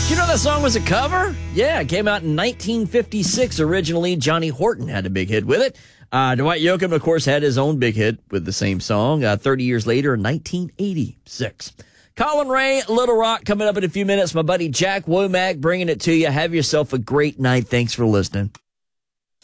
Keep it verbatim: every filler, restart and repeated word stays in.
You know that song was a cover? Yeah, it came out in nineteen fifty-six originally. Johnny Horton had a big hit with it. Uh, Dwight Yoakam, of course, had his own big hit with the same song uh, thirty years later in nineteen eighty-six. Colin Ray, Little Rock, coming up in a few minutes. My buddy Jack Womack bringing it to you. Have yourself a great night. Thanks for listening.